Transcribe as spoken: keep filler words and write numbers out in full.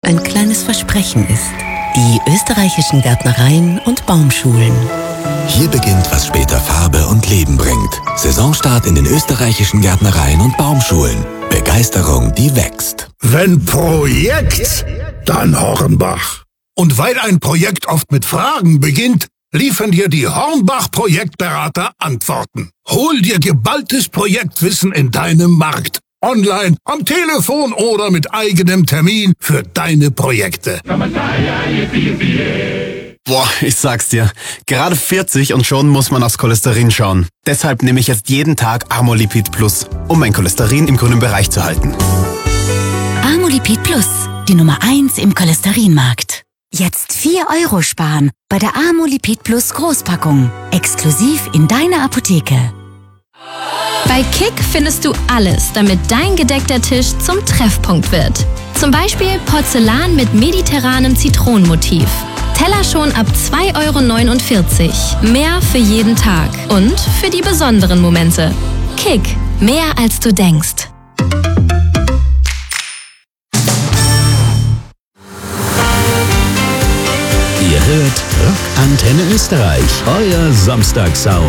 ein kleines Versprechen ist. Die österreichischen Gärtnereien und Baumschulen. Hier beginnt, was später Farbe und Leben bringt. Saisonstart in den österreichischen Gärtnereien und Baumschulen. Begeisterung, die wächst. Wenn Projekt, dann Hornbach. Und weil ein Projekt oft mit Fragen beginnt, liefern dir die Hornbach-Projektberater Antworten. Hol dir geballtes Projektwissen in deinem Markt. Online, am Telefon oder mit eigenem Termin für deine Projekte. Boah, ich sag's dir. Gerade vierzig und schon muss man aufs Cholesterin schauen. Deshalb nehme ich jetzt jeden Tag Amolipid Plus, um mein Cholesterin im grünen Bereich zu halten. Amolipid Plus, die Nummer eins im Cholesterinmarkt. Jetzt vier Euro sparen bei der Amolipid Plus Großpackung. Exklusiv in deiner Apotheke. Bei Kick findest du alles, damit dein gedeckter Tisch zum Treffpunkt wird. Zum Beispiel Porzellan mit mediterranem Zitronenmotiv. Teller schon ab zwei Euro neunundvierzig. Mehr für jeden Tag und für die besonderen Momente. Kick, mehr als du denkst. Ihr hört Rock Antenne Österreich, euer Samstagsound.